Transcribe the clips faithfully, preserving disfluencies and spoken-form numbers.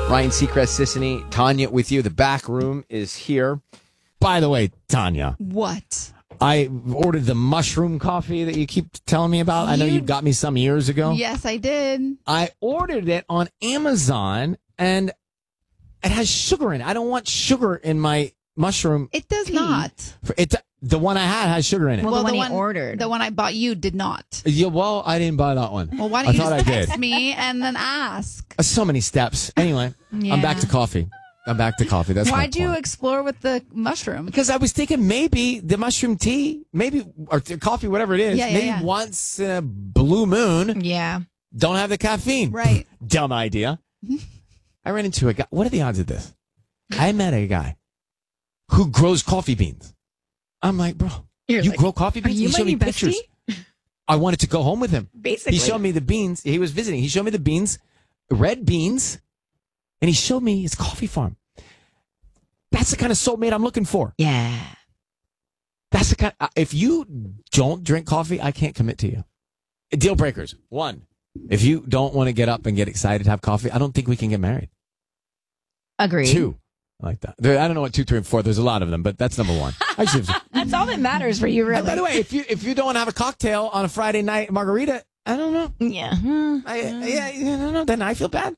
Ryan Seacrest, Sissany, Tanya with you. The back room is here. By the way, Tanya. What? I ordered the mushroom coffee that you keep telling me about. You, I know you got me some years ago. Yes, I did. I ordered it on Amazon, and it has sugar in it. I don't want sugar in my mushroom. It does tea. not. It, the one I had has sugar in it. Well, Well, the, the one one he ordered. The one I bought you did not. Yeah, well, I didn't buy that one. Well, why don't I you thought just I did. text me and then ask? Uh, So many steps. Anyway, Yeah. I'm back to coffee. I'm back to coffee. That's Why'd my you point. explore with the mushroom? Because I was thinking maybe the mushroom tea, maybe, or t- coffee, whatever it is, Yeah, yeah, maybe yeah. once in a blue moon, Yeah. don't have the caffeine. Right. Dumb idea. I ran into a guy. What are the odds of this? I met a guy who grows coffee beans. I'm like, bro, You're you like, grow coffee beans? are you He my showed me new bestie? pictures. I wanted to go home with him. Basically. He showed me the beans. He was visiting. He showed me the beans, red beans, and he showed me his coffee farm. That's the kind of soulmate I'm looking for. Yeah. That's the kind. Of, if you don't drink coffee, I can't commit to you. Deal breakers. One, if you don't want to get up and get excited to have coffee, I don't think we can get married. Agreed. Two, I like that. There, I don't know what two, three, and four. There's a lot of them, but that's number one. I should. That's all that matters for you, really. By the way, if you if you don't want to have a cocktail on a Friday night margarita, I don't know. Yeah. Hmm. I, yeah, I don't know. Then I feel bad.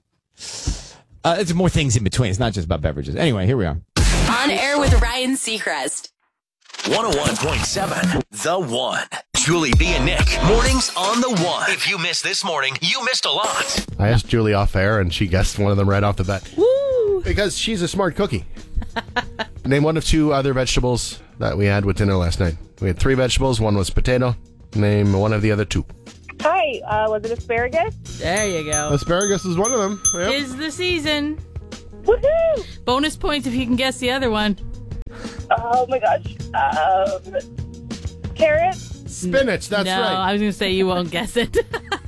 Uh, there's more things in between. It's not just about beverages. Anyway, here we are. On air with Ryan Seacrest. one oh one point seven The One. Julie B and Nick. Mornings on The One. If you missed this morning, you missed a lot. I asked Julie off air, and she guessed one of them right off the bat. Woo! Because she's a smart cookie. Name one of two other vegetables that we had with dinner last night. We had three vegetables. One was potato. Name one of the other two. Hi, uh, was it asparagus? There you go. Asparagus is one of them. Yep. Is the season. Woohoo! Bonus points if you can guess the other one. Oh my gosh. Um, carrots? Spinach, that's no, right. I was going to say you won't guess it.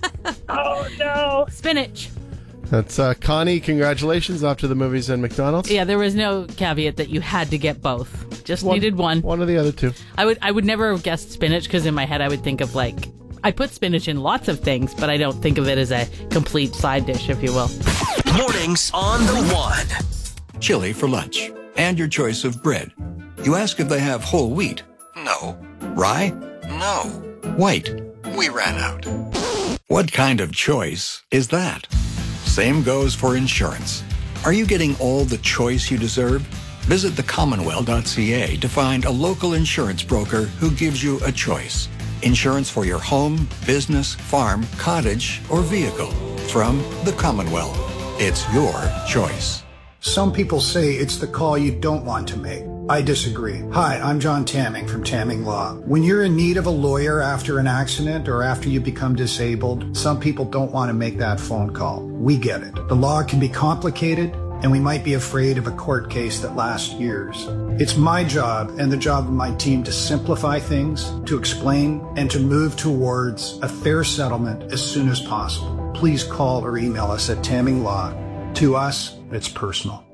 Oh no. Spinach. That's uh, Connie. Congratulations. Off to the movies and McDonald's. Yeah, there was no caveat that you had to get both. Just One- needed one. One of the other two. I would I would never have guessed spinach because in my head I would think of like, I put spinach in lots of things, but I don't think of it as a complete side dish, if you will. Mornings on The One. Chili for lunch, and your choice of bread. You ask if they have whole wheat. No. Rye? No. White? We ran out. What kind of choice is that? Same goes for insurance. Are you getting all the choice you deserve? Visit the commonwealth dot c a to find a local insurance broker who gives you a choice. Insurance for your home, business, farm, cottage, or vehicle. From the Commonwealth. It's your choice. Some people say it's the call you don't want to make. I disagree. Hi, I'm John Tamming from Tamming Law. When you're in need of a lawyer after an accident or after you become disabled, some people don't want to make that phone call. We get it. The law can be complicated, and we might be afraid of a court case that lasts years. It's my job and the job of my team to simplify things, to explain, and to move towards a fair settlement as soon as possible. Please call or email us at Tamming Law. To us, it's personal.